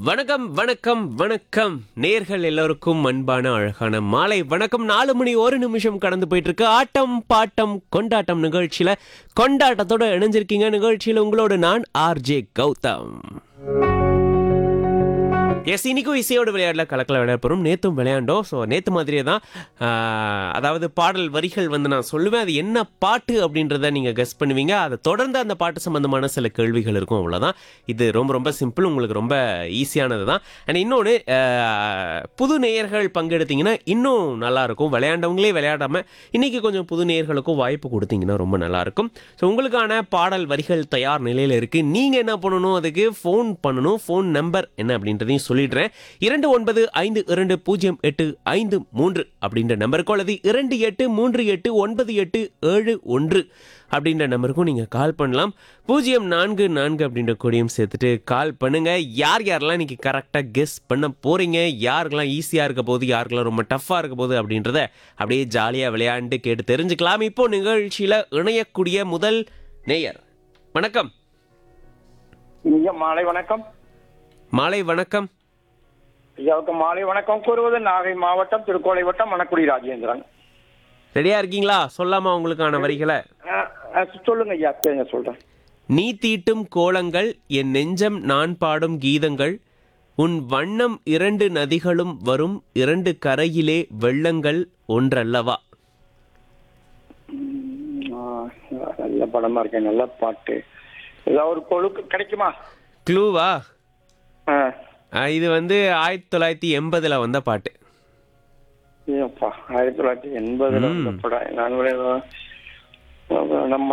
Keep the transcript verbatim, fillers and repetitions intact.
வணக்கம் வணக்கம் வணக்கம் நேர்கள் எல்லோருக்கும் அன்பான அழகான மாலை வணக்கம். நாலு மணி ஒரு நிமிஷம் கடந்து போயிட்டு இருக்கு. ஆட்டம் பாட்டம் கொண்டாட்டம் நிகழ்ச்சியில கொண்டாட்டத்தோட இணைஞ்சிருக்கீங்க. நிகழ்ச்சியில உங்களோட நான் ஆர்ஜே கௌதம். எஸ், இன்னைக்கும் இசையோட விளையாடல கலக்கல விளையாட போகிறோம். நேற்றும் விளையாண்டோம். ஸோ நேற்று மாதிரியே தான், அதாவது பாடல் வரிகள் வந்து நான் சொல்லுவேன், அது என்ன பாட்டு அப்படின்றத நீங்கள் கெஸ் பண்ணுவீங்க. அதை தொடர்ந்து அந்த பாட்டு சம்மந்தமான சில கேள்விகள் இருக்கும், அவ்வளோதான். இது ரொம்ப ரொம்ப சிம்பிள், உங்களுக்கு ரொம்ப ஈஸியானது தான். அண்ட் இன்னொன்று, புது நேயர்கள் பங்கெடுத்தீங்கன்னா இன்னும் நல்லாயிருக்கும். விளையாண்டவங்களே விளையாடாமல் இன்றைக்கி கொஞ்சம் புது நேயர்களுக்கும் வாய்ப்பு கொடுத்தீங்கன்னா ரொம்ப நல்லாயிருக்கும். ஸோ உங்களுக்கான பாடல் வரிகள் தயார் நிலையில் இருக்குது. நீங்கள் என்ன பண்ணணும், அதுக்கு ஃபோன் பண்ணணும். ஃபோன் நம்பர் என்ன அப்படின்றதையும் சொல்லிடுறேன். இரண்டு ஒன்பது ஐந்து இரண்டு பூஜ்ஜியம் எட்டு ஐந்து மூன்று அப்படின்ற நம்பருக்கும் அல்லது இரண்டு எட்டு மூன்று எட்டு ஒன்பது எட்டு ஏழு ஒன்று அப்படின்ற நம்பருக்கும் நீங்கள் கால் பண்ணலாம். பூஜ்ஜியம் நான்கு நான்கு அப்படின்ற கொடியும் சேர்த்துட்டு கால் பண்ணுங்க. யார் யாரெல்லாம் இன்னைக்கு கரெக்டாக கெஸ் பண்ண போறீங்க, யாருக்கெல்லாம் ஈஸியாக இருக்க போது, யாருக்கெல்லாம் ரொம்ப டஃப்பாக இருக்க போகுது அப்படின்றத அப்படியே ஜாலியாக விளையாண்டு கேட்டு தெரிஞ்சுக்கலாம். இப்போ நிகழ்ச்சியில் இணையக்கூடிய முதல் நேயர். வணக்கம். மாலை வணக்கம். மாலை வணக்கம். ஐயாவுக்கு மாலை வணக்கம் கூறுவது நாகை மாவட்டம் திருக்கோளை வட்டம் மணக்குடி ராஜேந்திரன். ரெடியா இருக்கீங்களா? சொல்லாமா உங்களுக்கான வரிகளை? அஹ், அஹ், சொல்லுங்க ஐயா, கேளுங்க, சொல்றேன். நீ தீட்டும் கோலங்கள், என் நெஞ்சம் நான் பாடும் கீதங்கள், உன் வண்ணம் இரண்டு நதிகளும் வரும் இரண்டு கரையிலே வெள்ளங்கள் ஒன்றல்லவா. ஆஹ், நல்ல படமா இருக்கேன், நல்ல பாட்டு. ஏதாவது ஒரு கொழுக்கு கிடைக்குமா? க்ளூவா? ஆஹ், அஹ், இது வந்து ஆயிரத்தி தொள்ளாயிரத்தி எண்பதுல வந்த பாட்டு. ஏப்பா, ஆயிரத்தி தொள்ளாயிரத்தி எண்பதுல வந்த படம். நான் கூட ஏதோ, நம்ம